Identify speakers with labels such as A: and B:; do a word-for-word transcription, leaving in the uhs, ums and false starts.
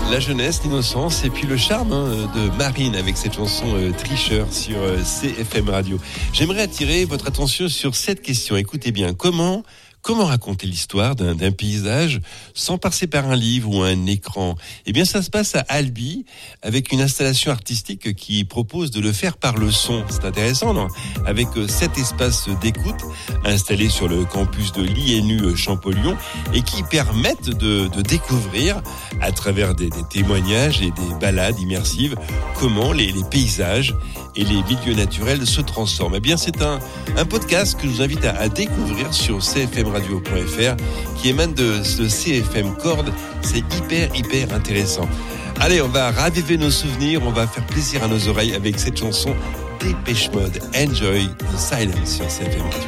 A: la jeunesse, l'innocence et puis le charme hein, de Marine avec cette chanson euh, Tricheur sur euh, C F M Radio. J'aimerais attirer votre attention sur cette question. Écoutez bien, comment Comment raconter l'histoire d'un, d'un paysage sans passer par un livre ou un écran ? Eh bien, ça se passe à Albi avec une installation artistique qui propose de le faire par le son. C'est intéressant, non ? Avec sept espaces d'écoute installés sur le campus de l'I N U Champollion et qui permettent de, de découvrir à travers des, des témoignages et des balades immersives comment les, les paysages et les milieux naturels se transforment. Eh bien, c'est un, un podcast que je vous invite à, à découvrir sur c f m radio point f r qui émane de, de C F M Cord. C'est hyper, hyper intéressant. Allez, on va raviver nos souvenirs, on va faire plaisir à nos oreilles avec cette chanson Dépêche Mode. Enjoy the silence sur C F M Radio.